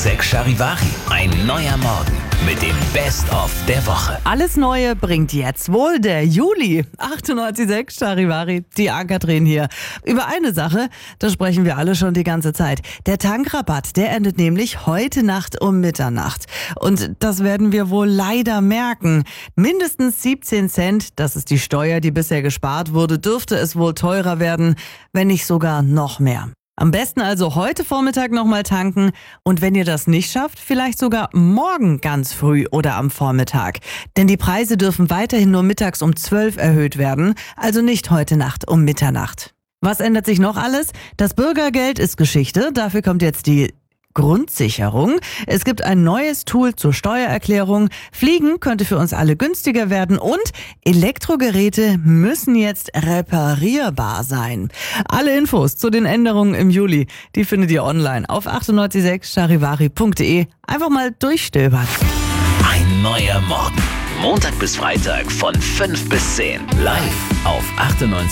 98.6 Charivari. Ein neuer Morgen mit dem Best-of der Woche. Alles Neue bringt jetzt wohl der Juli. 98.6 Charivari, die Ann-Kathrin hier. Über eine Sache, da sprechen wir alle schon die ganze Zeit. Der Tankrabatt, der endet nämlich heute Nacht um Mitternacht. Und das werden wir wohl leider merken. Mindestens 17 Cent, das ist die Steuer, die bisher gespart wurde, dürfte es wohl teurer werden, wenn nicht sogar noch mehr. Am besten also heute Vormittag nochmal tanken und wenn ihr das nicht schafft, vielleicht sogar morgen ganz früh oder am Vormittag. Denn die Preise dürfen weiterhin nur mittags um 12 erhöht werden, also nicht heute Nacht um Mitternacht. Was ändert sich noch alles? Das Bürgergeld ist Geschichte, dafür kommt jetzt die Grundsicherung. Es gibt ein neues Tool zur Steuererklärung. Fliegen könnte für uns alle günstiger werden und Elektrogeräte müssen jetzt reparierbar sein. Alle Infos zu den Änderungen im Juli, die findet ihr online auf 986charivari.de. Einfach mal durchstöbern. Ein neuer Morgen. Montag bis Freitag von 5 bis 10. Live auf 98.6